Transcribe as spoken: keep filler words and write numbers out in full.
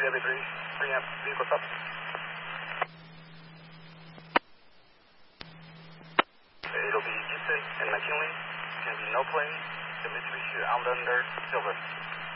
Daily Breeze, three amp, vehicle up. It'll be Houston and McKinley. It's going to be no plane. The Mitsubishi Outlander Silver.